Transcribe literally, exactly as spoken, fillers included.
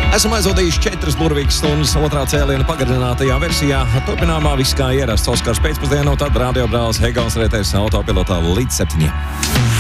Esam aizvadījuši četras burvīgas stundas otrā cēliena pagarinātajā versijā. Turpinājumā viss kā ierasts Oskars pēcpusdienā, tad radiobrālis Hegals rietēs autopilotā līdz septiņiem.